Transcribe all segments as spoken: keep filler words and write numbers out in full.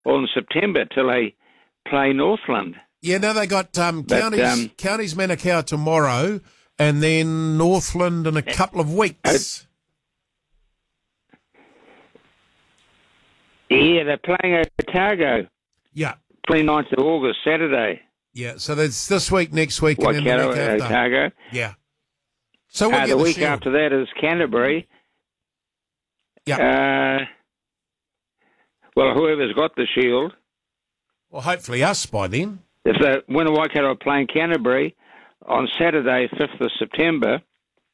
all in September till they play Northland. Yeah, no, they got um, But, counties, um, counties Manukau tomorrow, and then Northland in a couple of weeks. Yeah, they're playing Otago. Yeah, twenty-ninth of August, Saturday. yeah. So there's this week, next week, and then the Waikato, week after. Otago. Yeah. So we'll Uh, get the the week Shield. after that is Canterbury. Yeah. Uh, well, whoever's got the Shield. Well, hopefully us by then. If the Winter Waikato are playing Canterbury on Saturday, fifth of September,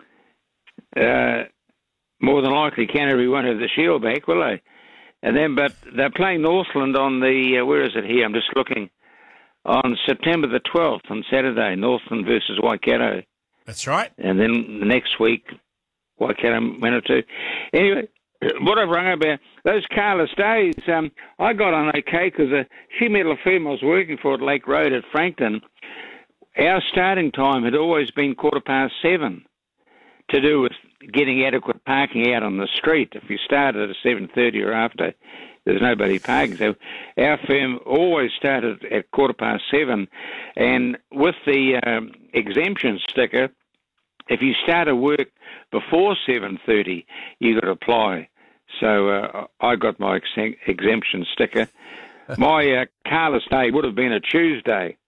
uh, more than likely Canterbury won't have the Shield back, will they? And then, but they're playing Northland on the, uh, where is it here? I'm just looking. On September the twelfth, on Saturday, Northland versus Waikato. That's right. And then the next week, Waikato, Manitou. Anyway, what I've rung about, those carless days, um, I got on okay because a sheet metal firm I was working for at Lake Road at Frankton, our starting time had always been quarter past seven to do with getting adequate parking out on the street. If you started at seven thirty or after, there's nobody parking. So our firm always started at quarter past seven. And with the um, exemption sticker, if you started work before seven thirty, you got to apply. So uh, I got my ex- exemption sticker. My uh, carless day would have been a Tuesday.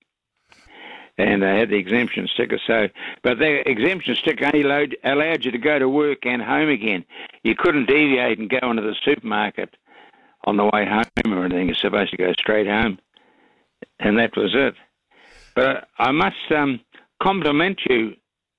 And I had the exemption sticker. So, but the exemption sticker only allowed, allowed you to go to work and home again. You couldn't deviate and go into the supermarket on the way home or anything. You're supposed to go straight home. And that was it. But I must um, compliment you,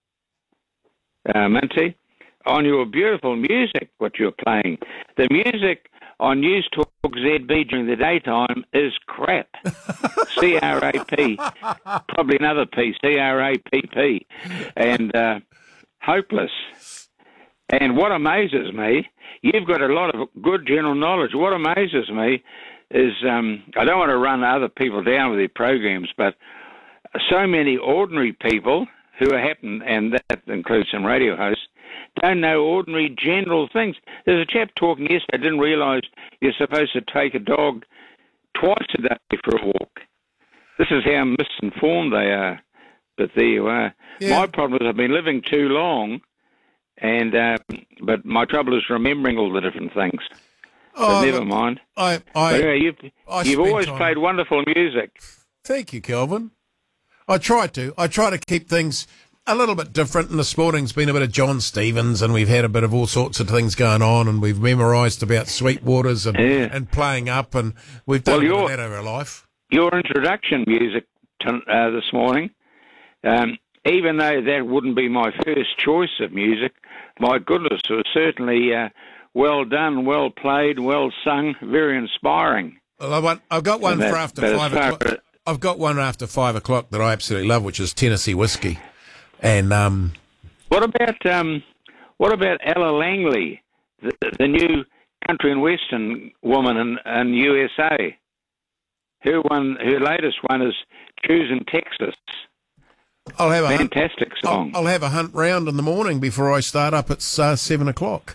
uh, Minty, on your beautiful music, what you're playing. The music on News Talk Z B during the daytime is crap. C R A P. Probably another P. C R A P P. And uh, hopeless. And what amazes me, you've got a lot of good general knowledge. What amazes me is, um, I don't want to run other people down with their programs, but so many ordinary people who happen, and that includes some radio hosts, don't know ordinary general things. There's a chap talking yesterday, I didn't realise you're supposed to take a dog twice a day for a walk. This is how misinformed they are. But there you are. Yeah. My problem is I've been living too long, and uh, but my trouble is remembering all the different things. Oh, but never look, mind. I, I, but anyway, you've, I you've always time. played wonderful music. Thank you, Kelvin. I try to. I try to keep things a little bit different, and this morning's been a bit of John Stevens, and we've had a bit of all sorts of things going on, and we've memorised about Sweetwaters and, yeah. and playing up, and we've done well, a bit of that over our life. Your introduction music to, uh, this morning, um, even though that wouldn't be my first choice of music, my goodness, it was certainly uh, well done, well played, well sung, very inspiring. Well, I want, I've got one that, for after five o'clock. I've got one after five o'clock that I absolutely love, which is Tennessee Whiskey. And um, what about um, what about Ella Langley, the, the new country and western woman in, in U S A? Her one, her latest one is "Choosing Texas." I'll have a fantastic hunt, song. I'll, I'll have a hunt round in the morning before I start up at uh, seven o'clock.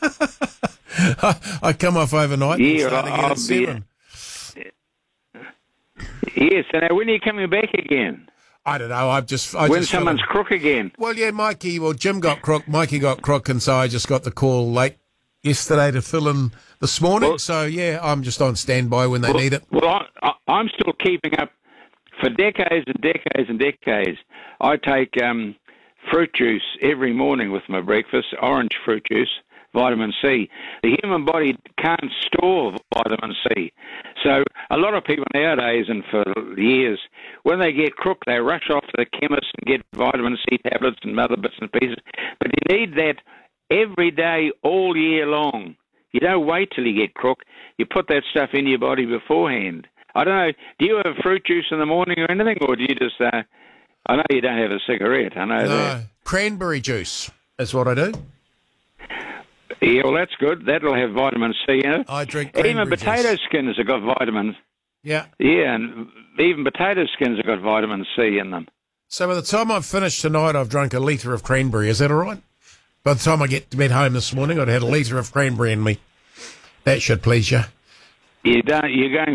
I, I come off overnight yeah, and start I'll, again I'll at seven. Yes, and now when are you coming back again? I don't know. I've just I when just someone's a, crook again. Well, yeah, Mikey. Well, Jim got crook. Mikey got crook, and so I just got the call late yesterday to fill in this morning. Well, so yeah, I'm just on standby when they well, need it. Well, I, I, I'm still keeping up for decades and decades and decades. I take um, fruit juice every morning with my breakfast. Orange fruit juice. Vitamin C. The human body can't store vitamin C. So a lot of people nowadays and for years, when they get crook, they rush off to the chemist and get vitamin C tablets and other bits and pieces. But you need that every day, all year long. You don't wait till you get crook. You put that stuff in your body beforehand. I don't know, do you have fruit juice in the morning or anything, or do you just, uh, I know you don't have a cigarette, I know no, that. Cranberry juice is what I do. Yeah, well, that's good. That'll have vitamin C in it. I drink Even potato juice. skins have got vitamins. Yeah. Yeah, and even potato skins have got vitamin C in them. So by the time I've finished tonight, I've drunk a litre of cranberry. Is that all right? By the time I get to bed home this morning, I'd had a litre of cranberry in me. That should please you. You don't, you're going